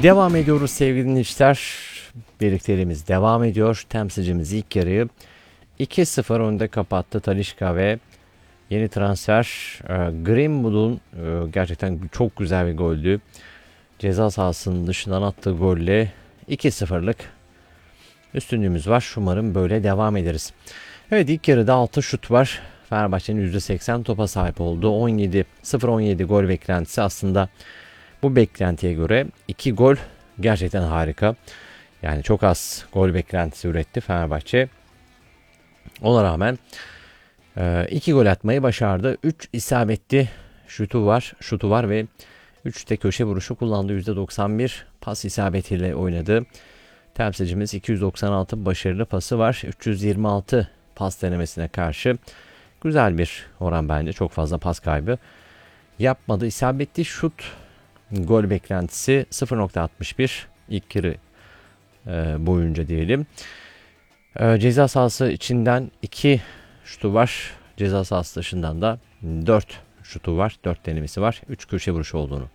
Devam ediyoruz sevgili dinleyiciler. Birlikteliğimiz devam ediyor. Temsilcimiz ilk yarıyı 2-0 önde kapattı Talisca ve yeni transfer Greenwood'un gerçekten çok güzel bir goldü. Ceza sahasının dışından attığı golle 2-0'lık üstünlüğümüz var. Umarım böyle devam ederiz. Evet, ilk yarıda 6 şut var. Fenerbahçe'nin %80 topa sahip olduğu 0-17 gol beklentisi aslında bu beklentiye göre 2 gol gerçekten harika. Yani çok az gol beklentisi üretti Fenerbahçe. Ona rağmen 2 gol atmayı başardı. 3 isabetli şutu var ve 3'te köşe vuruşu kullandı. %91 pas isabetiyle oynadı. Temsilcimiz 296 başarılı pası var. 326 pas denemesine karşı güzel bir oran bence. Çok fazla pas kaybı yapmadı. İsabetli şut gol beklentisi 0.61 ilk yarı boyunca diyelim. Ceza sahası içinden 2 şutu var. Ceza sahası dışından da 4 şutu var. 4 denemesi var. 3 köşe vuruşu olduğunu